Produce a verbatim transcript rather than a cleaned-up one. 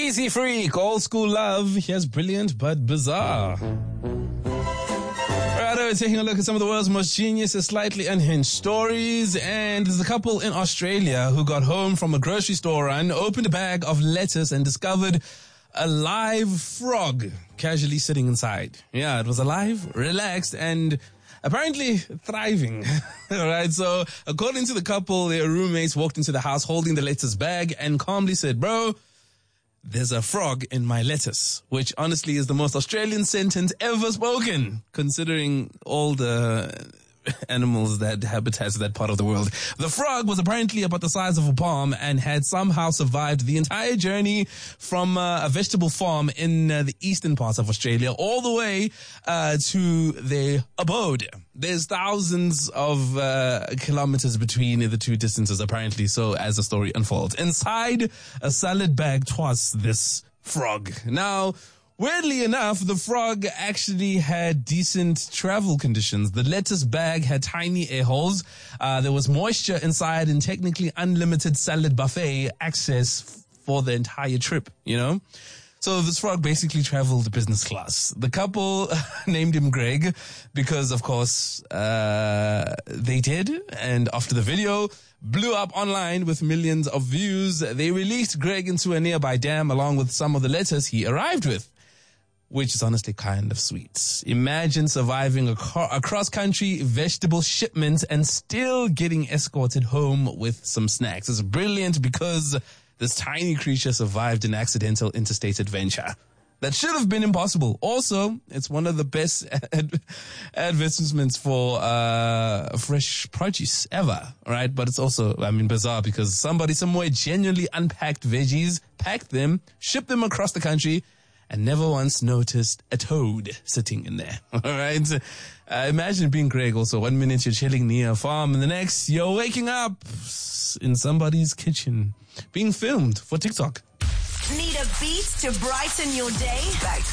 Easy Freak, old school love. Here's brilliant but bizarre. Alright, we're taking a look at some of the world's most genius and slightly unhinged stories. And there's a couple in Australia who got home from a grocery store run, opened a bag of lettuce and discovered a live frog casually sitting inside. Yeah, it was alive, relaxed, and apparently thriving. Alright, so according to the couple, their roommates walked into the house holding the lettuce bag and calmly said, "Bro, there's a frog in my lettuce," which honestly is the most Australian sentence ever spoken, considering all the animals that habitat that part of the world. The frog was apparently about the size of a palm and had somehow survived the entire journey from uh, a vegetable farm in uh, the eastern parts of Australia all the way uh, to their abode. There's thousands of uh, kilometers between the two distances, apparently, so as the story unfolds. Inside a salad bag twas this frog. Now, weirdly enough, the frog actually had decent travel conditions. The lettuce bag had tiny air holes. Uh, there was moisture inside and technically unlimited salad buffet access f- for the entire trip, you know? So this frog basically traveled business class. The couple named him Greg because, of course, uh, they did. And after the video blew up online with millions of views, they released Greg into a nearby dam along with some of the lettuce he arrived with, which is honestly kind of sweet. Imagine surviving a, car- a cross-country vegetable shipment and still getting escorted home with some snacks. It's brilliant because this tiny creature survived an accidental interstate adventure that should have been impossible. Also, it's one of the best ad- advertisements for uh fresh produce ever, right? But it's also, I mean, bizarre because somebody somewhere genuinely unpacked veggies, packed them, shipped them across the country, and never once noticed a toad sitting in there. All right. Uh, imagine being Greg also. One minute you're chilling near a farm and the next you're waking up in somebody's kitchen being filmed for TikTok. Need a beat to brighten your day? Back